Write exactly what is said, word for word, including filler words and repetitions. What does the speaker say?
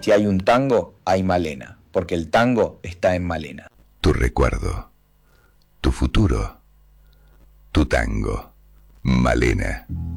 Si hay un tango, hay Malena, porque el tango está en Malena. Tu recuerdo, tu futuro, tu tango, Malena.